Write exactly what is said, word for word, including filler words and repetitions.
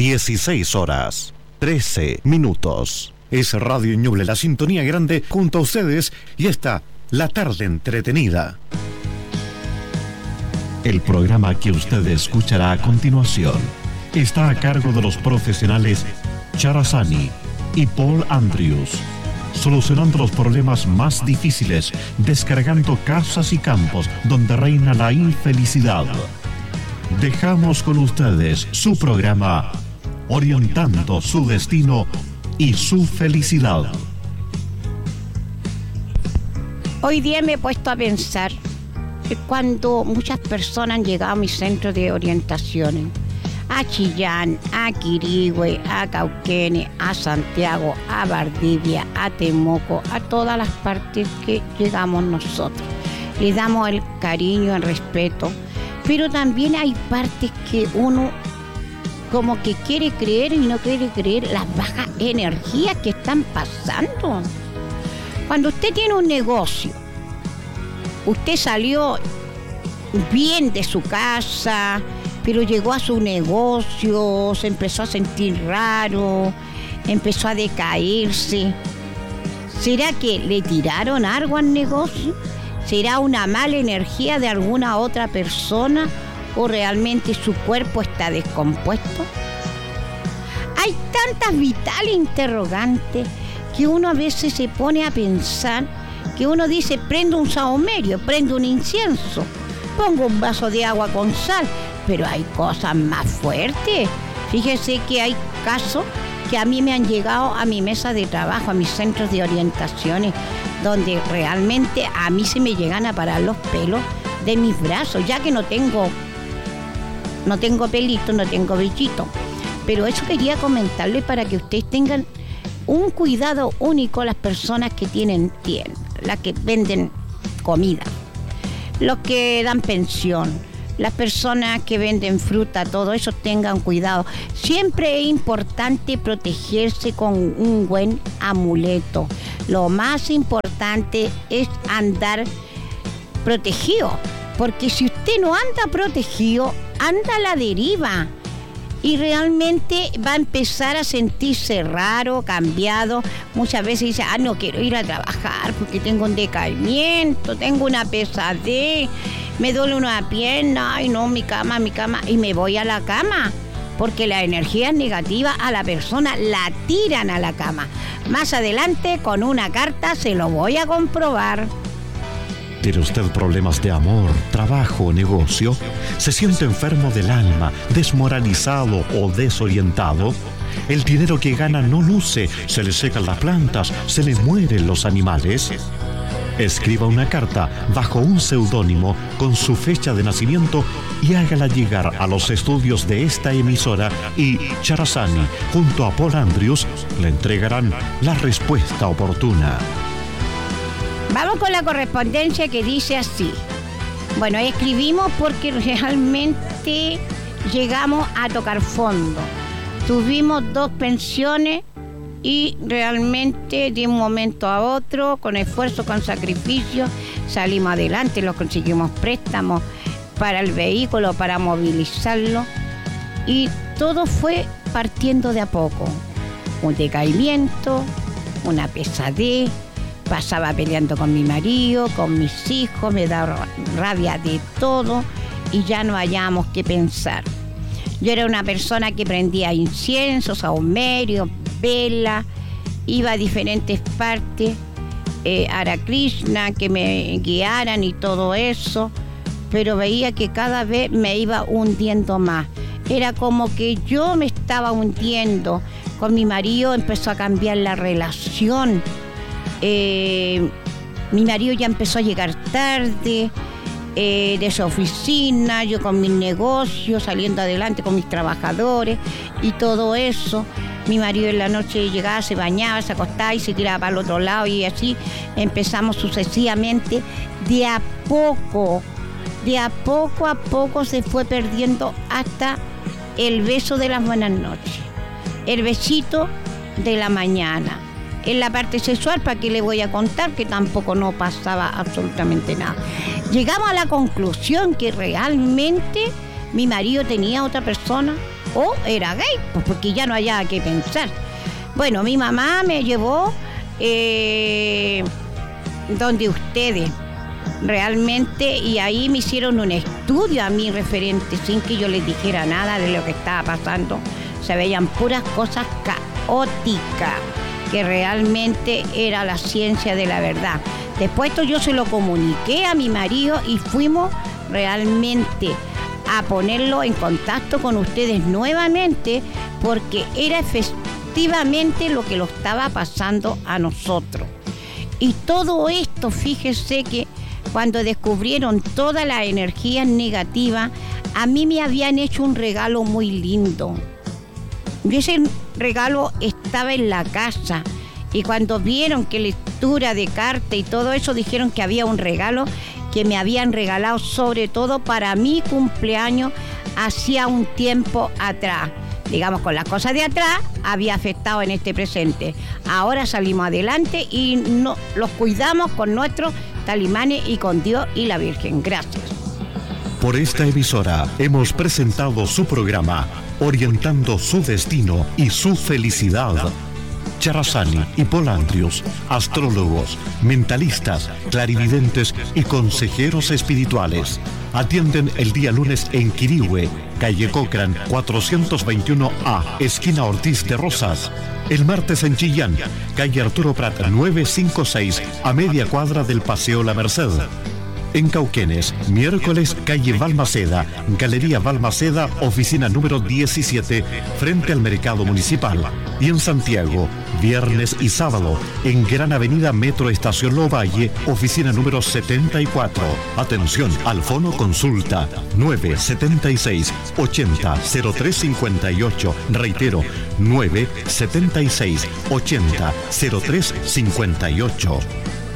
dieciséis horas, trece minutos. Es Radio Ñuble, la sintonía grande junto a ustedes y esta, la tarde entretenida. El programa que usted escuchará a continuación está a cargo de los profesionales Charazani y Paul Andrews, solucionando los problemas más difíciles, descargando casas y campos donde reina la infelicidad. Dejamos con ustedes su programa Orientando su destino y su felicidad. Hoy día me he puesto a pensar que cuando muchas personas han llegado a mi centro de orientaciones, a Chillán, a Quirihue, a Cauquenes, a Santiago, a Valdivia, a Temuco, a todas las partes que llegamos nosotros. Le damos el cariño, el respeto, pero también hay partes que uno como que quiere creer y no quiere creer las bajas energías que están pasando. Cuando usted tiene un negocio, usted salió bien de su casa, pero llegó a su negocio, se empezó a sentir raro, empezó a decaerse. ¿Será que le tiraron algo al negocio? ¿Será una mala energía de alguna otra persona? ¿O realmente su cuerpo está descompuesto? Hay tantas vitales interrogantes que uno a veces se pone a pensar, que uno dice, prendo un sahumerio, prendo un incienso, pongo un vaso de agua con sal, pero hay cosas más fuertes. Fíjese que hay casos que a mí me han llegado a mi mesa de trabajo, a mis centros de orientaciones, donde realmente a mí se me llegan a parar los pelos de mis brazos, ya que no tengo, no tengo pelito, no tengo vellito. Pero eso quería comentarle para que ustedes tengan un cuidado único, las personas que tienen tiendas, las que venden comida, los que dan pensión, las personas que venden fruta, todo eso, tengan cuidado. Siempre es importante protegerse con un buen amuleto. Lo más importante es andar protegido, porque si usted no anda protegido, anda a la deriva y realmente va a empezar a sentirse raro, cambiado. Muchas veces dice, ah, no quiero ir a trabajar porque tengo un decaimiento, tengo una pesadez, me duele una pierna, ay no, mi cama, mi cama, y me voy a la cama, porque las energías negativas a la persona la tiran a la cama. Más adelante, con una carta, se lo voy a comprobar. ¿Tiene usted problemas de amor, trabajo, negocio? ¿Se siente enfermo del alma, desmoralizado o desorientado? ¿El dinero que gana no luce, se le secan las plantas, se le mueren los animales? Escriba una carta bajo un seudónimo con su fecha de nacimiento y hágala llegar a los estudios de esta emisora y Charazani, junto a Paul Andrews, le entregarán la respuesta oportuna. Vamos con la correspondencia que dice así. Bueno, escribimos porque realmente llegamos a tocar fondo. Tuvimos dos pensiones y realmente de un momento a otro, con esfuerzo, con sacrificio, salimos adelante, lo conseguimos préstamos para el vehículo, para movilizarlo, y todo fue partiendo de a poco. Un decaimiento, una pesadez, pasaba peleando con mi marido, con mis hijos, me daba rabia de todo y ya no hallábamos qué pensar. Yo era una persona que prendía inciensos, sahumerios, vela, iba a diferentes partes, eh, Hare Krishna, que me guiaran y todo eso, pero veía que cada vez me iba hundiendo más. Era como que yo me estaba hundiendo. Con mi marido empezó a cambiar la relación. Eh, mi marido ya empezó a llegar tarde eh, de su oficina, yo con mis negocios, saliendo adelante con mis trabajadores y todo eso. Mi marido en la noche llegaba, se bañaba, se acostaba y se tiraba para el otro lado, y así empezamos sucesivamente. De a poco, de a poco a poco se fue perdiendo hasta el beso de las buenas noches, el besito de la mañana. En la parte sexual, ¿para qué le voy a contar? Que tampoco no pasaba absolutamente nada. Llegamos a la conclusión que realmente mi marido tenía otra persona o era gay, pues porque ya no había que pensar. Bueno, mi mamá me llevó eh, donde ustedes realmente, y ahí me hicieron un estudio a mí referente, sin que yo les dijera nada de lo que estaba pasando. Se veían puras cosas caóticas, que realmente era la ciencia de la verdad. Después esto yo se lo comuniqué a mi marido y fuimos realmente a ponerlo en contacto con ustedes nuevamente, porque era efectivamente lo que lo estaba pasando a nosotros. Y todo esto, fíjese que cuando descubrieron todas las energías negativas, a mí me habían hecho un regalo muy lindo. Y ese regalo estaba en la casa. Y cuando vieron que lectura de carta y todo eso, dijeron que había un regalo que me habían regalado, sobre todo para mi cumpleaños, hacía un tiempo atrás. Digamos, con las cosas de atrás había afectado en este presente. Ahora salimos adelante y no, los cuidamos con nuestros talismanes y con Dios y la Virgen. Gracias. Por esta emisora hemos presentado su programa Orientando su Destino y su Felicidad. Charazani y Polandrius, astrólogos, mentalistas, clarividentes y consejeros espirituales. Atienden el día lunes en Quirihue, calle Cochrane cuatrocientos veintiuno A, esquina Ortiz de Rosas. El martes en Chillán, calle Arturo Prat novecientos cincuenta y seis, a media cuadra del Paseo La Merced. En Cauquenes, miércoles, calle Balmaceda, Galería Balmaceda, oficina número diecisiete, frente al Mercado Municipal. Y en Santiago, viernes y sábado, en Gran Avenida Metro Estación Lovalle, oficina número setenta y cuatro. Atención, al fono consulta nueve siete seis, ochenta, cero tres cincuenta y ocho. Reitero, nueve siete seis, ochenta, cero tres cincuenta y ocho.